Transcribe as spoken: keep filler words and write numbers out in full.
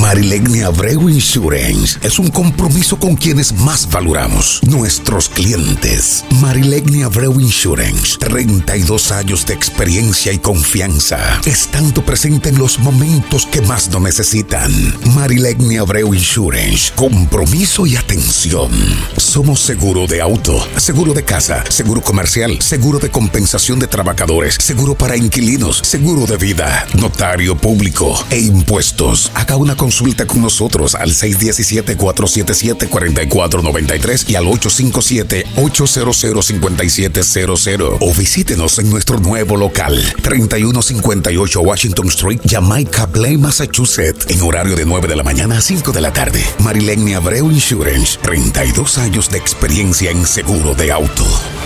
Marilegni Abreu Insurance es un compromiso con quienes más valoramos, nuestros clientes. Marilegni Abreu Insurance, treinta y dos años de experiencia y confianza, estando presente en los momentos que más lo necesitan. Marilegni Abreu Insurance, compromiso y atención. Somos seguro de auto, seguro de casa, seguro comercial, seguro de compensación de trabajadores, seguro para inquilinos, seguro de vida, notario público e impuestos. Haga una consulta con nosotros al seis uno siete, cuatro siete siete, cuatro cuatro nueve tres y al ocho cinco siete, ocho cero cero, cinco siete cero cero o visítenos en nuestro nuevo local, treinta y uno cincuenta y ocho Washington Street, Jamaica Plain, Massachusetts, en horario de nueve de la mañana a cinco de la tarde. Marilegni Abreu Insurance, treinta y dos años de experiencia en seguro de auto.